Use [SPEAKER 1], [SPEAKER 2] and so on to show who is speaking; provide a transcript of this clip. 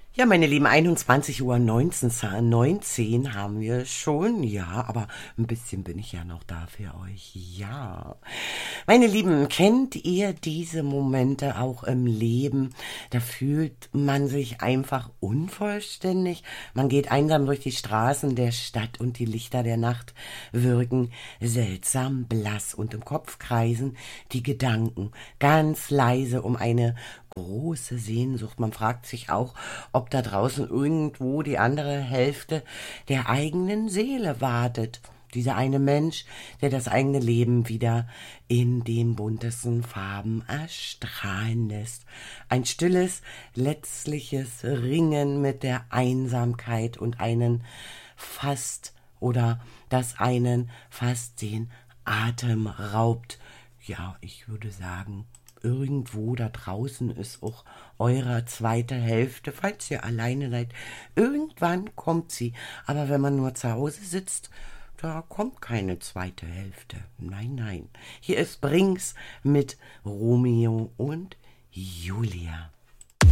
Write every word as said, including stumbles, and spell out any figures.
[SPEAKER 1] Ja, meine Lieben, einundzwanzig Uhr neunzehn, Za- neunzehn haben wir schon. Ja, aber ein bisschen bin ich ja noch da für euch. Ja. Meine Lieben, kennt ihr diese Momente auch im Leben? Da fühlt man sich einfach unvollständig. Man geht einsam durch die Straßen der Stadt und die Lichter der Nacht wirken seltsam blass und im Kopf kreisen die Gedanken ganz leise um eine große Sehnsucht. Man fragt sich auch, ob da draußen irgendwo die andere Hälfte der eigenen Seele wartet. Dieser eine Mensch, der das eigene Leben wieder in den buntesten Farben erstrahlen lässt. Ein stilles, letztliches Ringen mit der Einsamkeit und einen fast oder das einen fast den Atem raubt. Ja, ich würde sagen, irgendwo da draußen ist auch eurer zweite Hälfte, falls ihr alleine seid. Irgendwann kommt sie, aber wenn man nur zu Hause sitzt, da kommt keine zweite Hälfte. Nein, nein. Hier ist Brings mit Romeo und Julia.